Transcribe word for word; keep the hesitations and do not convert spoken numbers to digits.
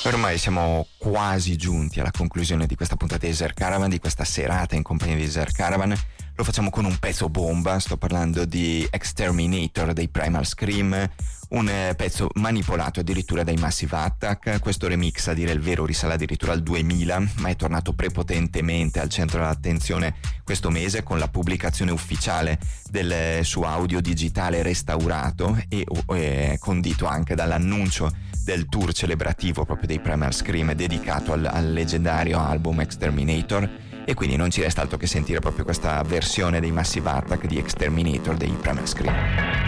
Ormai siamo quasi giunti alla conclusione di questa puntata di Desert Caravan, di questa serata in compagnia di Desert Caravan. Lo facciamo con un pezzo bomba, sto parlando di Exterminator dei Primal Scream, un pezzo manipolato addirittura dai Massive Attack. Questo remix, a dire il vero, risale addirittura al duemila, ma è tornato prepotentemente al centro dell'attenzione questo mese con la pubblicazione ufficiale del suo audio digitale restaurato e eh, condito anche dall'annuncio del tour celebrativo proprio dei Primal Scream dedicato al, al leggendario album Exterminator. E quindi non ci resta altro che sentire proprio questa versione dei Massive Attack di Exterminator dei Primal Scream.